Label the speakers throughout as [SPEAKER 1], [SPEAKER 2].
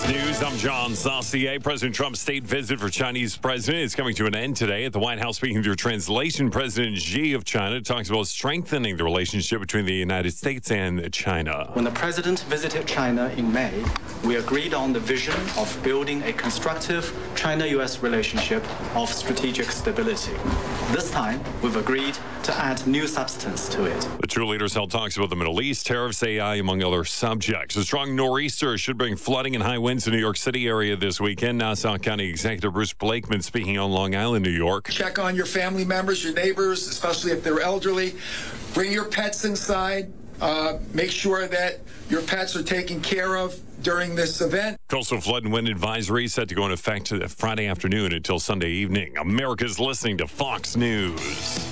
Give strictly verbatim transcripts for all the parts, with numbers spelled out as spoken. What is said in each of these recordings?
[SPEAKER 1] News. I'm John Saucier. President Trump's state visit for Chinese president is coming to an end today. At the White House, speaking through translation, President Xi of China talks about strengthening the relationship between the United States and China.
[SPEAKER 2] When the president visited China in May, we agreed on the vision of building a constructive China-U S relationship of strategic stability. This time, we've agreed to add new substance to it.
[SPEAKER 1] The two leaders held talks about the Middle East, tariffs, A I, among other subjects. A strong nor'easter should bring flooding and high winds to the New York City area this weekend. Nassau County Executive Bruce Blakeman speaking on Long Island, New York.
[SPEAKER 3] Check on your family members, your neighbors, especially if they're elderly. Bring your pets inside. Uh, make sure that your pets are taken care of during this event.
[SPEAKER 1] Coastal flood and wind advisory set to go into effect Friday afternoon until Sunday evening. America's listening to Fox News.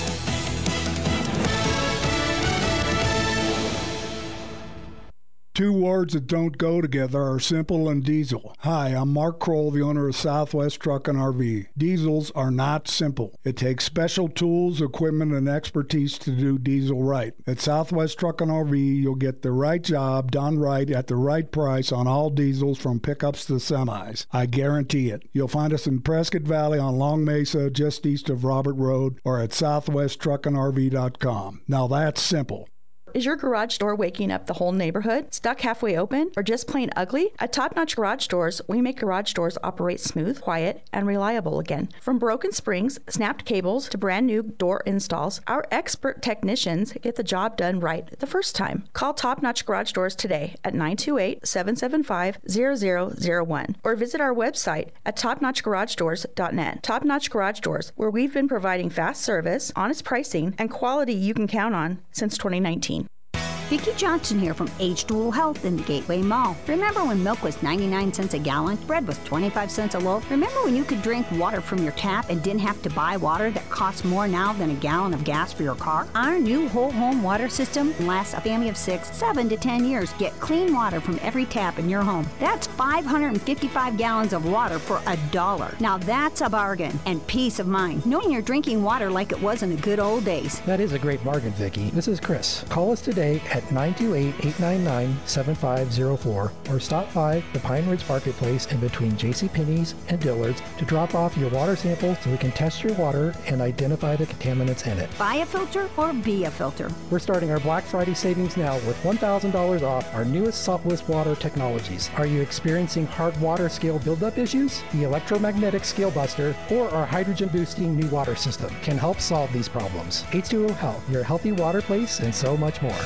[SPEAKER 4] Two words that don't go together are simple and diesel. Hi, I'm Mark Kroll, the owner of Southwest Truck and R V. Diesels are not simple. It takes special tools, equipment, and expertise to do diesel right. At Southwest Truck and R V, you'll get the right job done right at the right price on all diesels from pickups to semis. I guarantee it. You'll find us in Prescott Valley on Long Mesa, just east of Robert Road, or at southwest truck and r v dot com. Now that's simple.
[SPEAKER 5] Is your garage door waking up the whole neighborhood? Stuck halfway open? Or just plain ugly? At Top Notch Garage Doors, we make garage doors operate smooth, quiet, and reliable again. From broken springs, snapped cables, to brand new door installs, our expert technicians get the job done right the first time. Call Top Notch Garage Doors today at nine two eight, seven seven five, zero zero zero one or visit our website at top notch garage doors dot net. Top Notch Garage Doors, where we've been providing fast service, honest pricing, and quality you can count on since twenty nineteen.
[SPEAKER 6] Vicki Johnson here from H two O Health in the Gateway Mall. Remember when milk was ninety-nine cents a gallon, bread was twenty-five cents a loaf? Remember when you could drink water from your tap and didn't have to buy water that costs more now than a gallon of gas for your car? Our new whole home water system lasts a family of six, seven to ten years. Get clean water from every tap in your home. That's five hundred fifty-five gallons of water for a dollar. Now that's a bargain and peace of mind, knowing you're drinking water like it was in the good old days.
[SPEAKER 7] That is a great bargain, Vicki. This is Chris. Call us today at nine two eight, eight nine nine, seven five zero four or stop by the Pine Ridge Marketplace in between JCPenney's and Dillard's to drop off your water sample so we can test your water and identify the contaminants in it.
[SPEAKER 6] Buy a filter or be a filter.
[SPEAKER 7] We're starting our Black Friday savings now with one thousand dollars off our newest Southwest water technologies. Are you experiencing hard water scale buildup issues? The electromagnetic scale buster or our hydrogen boosting new water system can help solve these problems. H two O Health, your healthy water place, and so much more.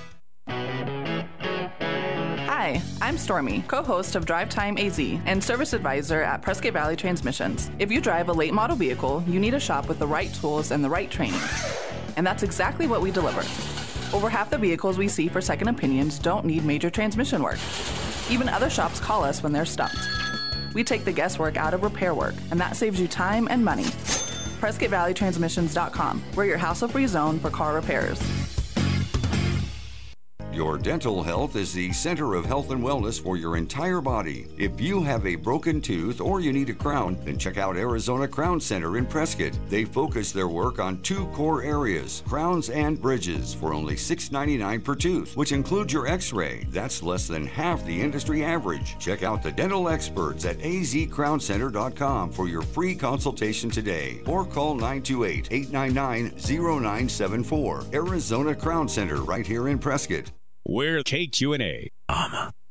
[SPEAKER 8] Hi, I'm Stormy, co-host of Drive Time A Z and service advisor at Prescott Valley Transmissions. If you drive a late model vehicle, you need a shop with the right tools and the right training. And that's exactly what we deliver. Over half the vehicles we see for second opinions don't need major transmission work. Even other shops call us when they're stumped. We take the guesswork out of repair work, and that saves you time and money. Prescott Valley Transmissions dot com. We're your hassle-free zone for car repairs.
[SPEAKER 9] Your dental health is the center of health and wellness for your entire body. If you have a broken tooth or you need a crown, then check out Arizona Crown Center in Prescott. They focus their work on two core areas, crowns and bridges, for only six ninety-nine per tooth, which includes your x-ray. That's less than half the industry average. Check out the dental experts at a z crown center dot com for your free consultation today, or call nine two eight, eight nine nine, zero nine seven four. Arizona Crown Center right here in Prescott.
[SPEAKER 10] We're K Q and A. Um.